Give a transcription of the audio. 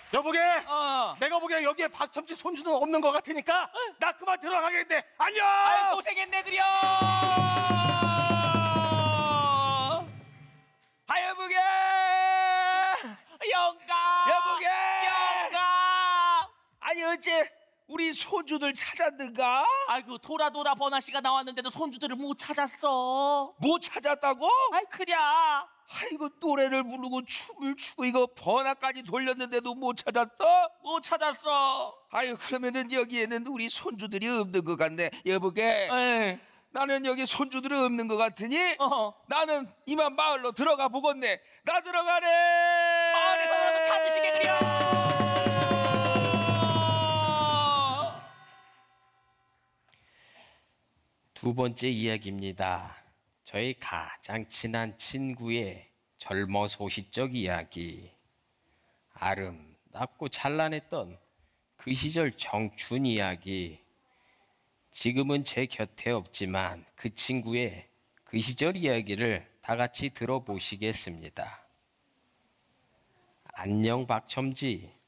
여보게, 내가 보기엔 여기에 박첨지 손주는 없는 것 같으니까 나 그만 들어가겠네. 안녕. 아이 고생했네 그려. 하여보게 영감. 여보게! 영감. 아니 어째 우리 손주들 찾았는가? 아이고 돌아 버나씨가 나왔는데도 손주들을 못 찾았어. 못 찾았다고? 아이 그랴. 아이고 노래를 부르고 춤을 추고 이거 번화까지 돌렸는데도 못 찾았어? 못 찾았어. 아유 그러면은 여기에는 우리 손주들이 없는 것 같네. 여보게 에. 나는 여기 손주들이 없는 것 같으니 어. 나는 이만 마을로 들어가 보겠네. 나 들어가네. 마을에서라도 찾으시게 그려. 두 번째 이야기입니다. 저희 가장 친한 친구의 젊어 소시적 이야기. 아름답고 찬란했던 그 시절 청춘 이야기. 지금은 제 곁에 없지만 그 친구의 그 시절 이야기를 다 같이 들어보시겠습니다. 안녕 박첨지.